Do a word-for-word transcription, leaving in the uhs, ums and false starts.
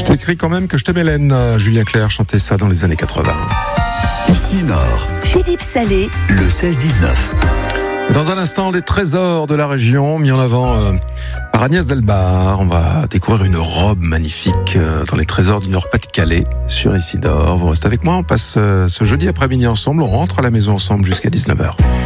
T'écris quand même que je t'aime Hélène. Julien Clerc chantait ça dans les années quatre-vingts. Ici Nord, Philippe Salé, le seize dix-neuf. Dans un instant, les trésors de la région mis en avant euh, par Agnès Delbar. On va découvrir une robe magnifique euh, dans les trésors du Nord-Pas-de-Calais sur Ici Nord. Vous restez avec moi, on passe euh, ce jeudi après-midi ensemble. On rentre à la maison ensemble jusqu'à dix-neuf heures.